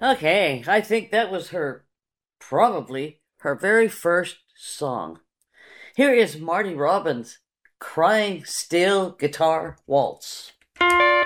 Okay, I think that was probably her very first song. Here is Marty Robbins' Crying Steel Guitar Waltz.